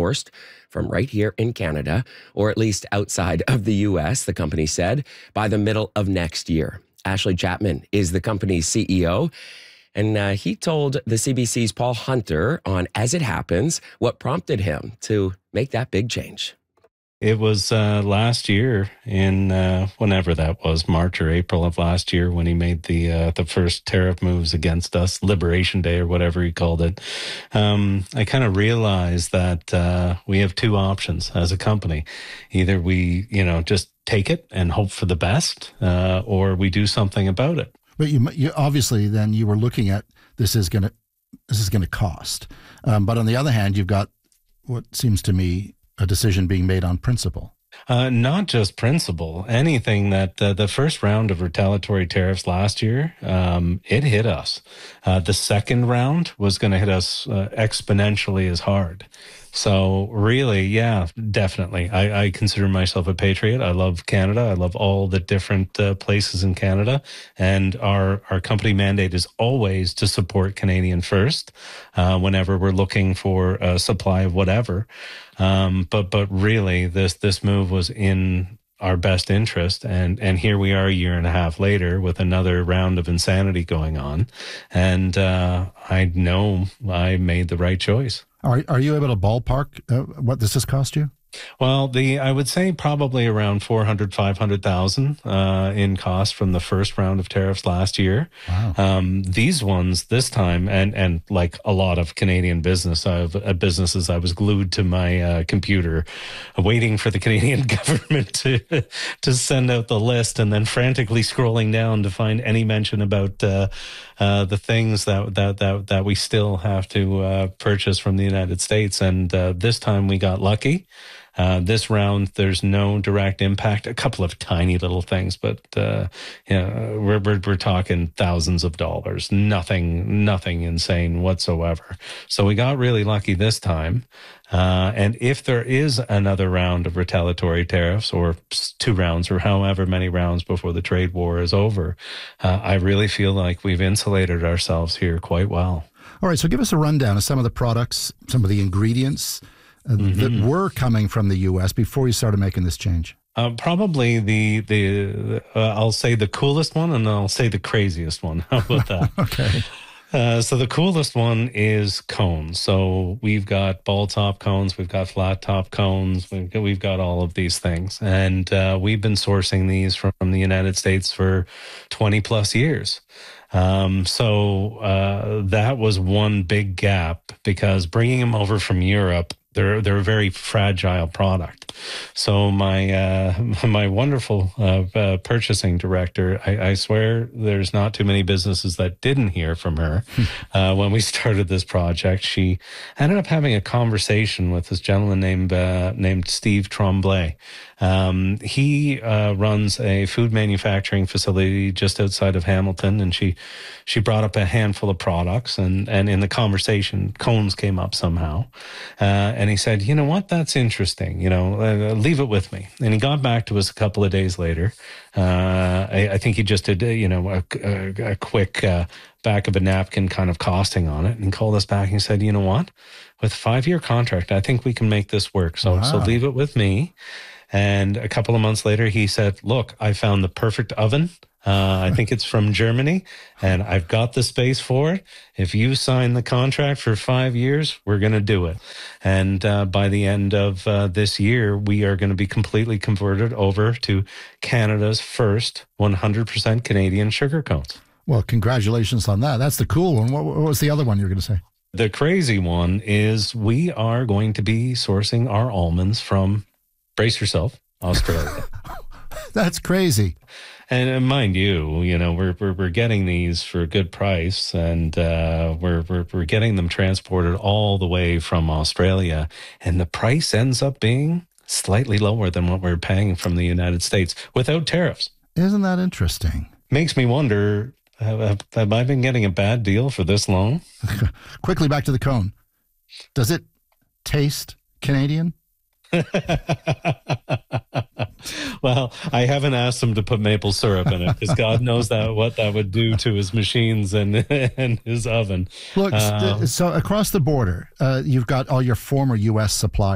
sourced from right here in Canada, or at least outside of the US, the company said, by the middle of next year. Ashley Chapman is the company's CEO. And he told the CBC's Paul Hunter on As It Happens what prompted him to make that big change. It was last year in whenever that was, March or April of last year, when he made the first tariff moves against us, Liberation Day or whatever he called it. I kind of realized that we have two options as a company. Either we, just take it and hope for the best, or we do something about it. But you obviously then you were looking at this is going to cost. But on the other hand, you've got what seems to me a decision being made on principle. Not just principle. Anything that the first round of retaliatory tariffs last year, it hit us. The second round was going to hit us exponentially as hard. So really, yeah, definitely. I consider myself a patriot. I love Canada. I love all the different places in Canada. And our company mandate is always to support Canadian first whenever we're looking for a supply of whatever. But really, this move was in our best interest. And here we are a year and a half later with another round of insanity going on. And I know I made the right choice. Are you able to ballpark what this has cost you? Well, I would say probably around 400, 500,000 in cost from the first round of tariffs last year. Wow. These ones this time, and like a lot of Canadian businesses, I was glued to my computer, waiting for the Canadian government to send out the list, and then frantically scrolling down to find any mention about the things that we still have to purchase from the United States. And this time we got lucky. This round, there's no direct impact. A couple of tiny little things, but we're talking thousands of dollars. Nothing insane whatsoever. So we got really lucky this time. And if there is another round of retaliatory tariffs, or two rounds, or however many rounds before the trade war is over, I really feel like we've insulated ourselves here quite well. All right, so give us a rundown of some of the products, some of the ingredients that were coming from the U.S. before you started making this change. Probably I'll say the coolest one, and I'll say the craziest one. How about that? Okay. So the coolest one is cones. So we've got ball top cones, we've got flat top cones, we've got all of these things. And we've been sourcing these from the United States for 20 plus years. So that was one big gap, because bringing them over from Europe, they're a very fragile product. So my wonderful purchasing director, I swear there's not too many businesses that didn't hear from her when we started this project. She ended up having a conversation with this gentleman named Steve Tremblay. He runs a food manufacturing facility just outside of Hamilton, and she brought up a handful of products, and in the conversation, cones came up somehow, and he said, "You know what? That's interesting. Leave it with me." And he got back to us a couple of days later. I think he just did a quick back of a napkin kind of costing on it, and he called us back and he said, "You know what? With a 5-year contract, I think we can make this work. So leave it with me." And a couple of months later, he said, "Look, I found the perfect oven. I think it's from Germany, and I've got the space for it. If you sign the contract for 5 years, we're going to do it." And by the end of this year, we are going to be completely converted over to Canada's first 100% Canadian sugar cones. Well, congratulations on that. That's the cool one. What was the other one you were going to say? The crazy one is we are going to be sourcing our almonds from, brace yourself, Australia. That's crazy. And mind you, we're getting these for a good price, and we're getting them transported all the way from Australia, and the price ends up being slightly lower than what we're paying from the United States without tariffs. Isn't that interesting? Makes me wonder, have I been getting a bad deal for this long? Quickly back to the cone. Does it taste Canadian? Well, I haven't asked him to put maple syrup in it, because God knows what that would do to his machines and his oven. Look, so across the border, you've got all your former U.S. suppliers.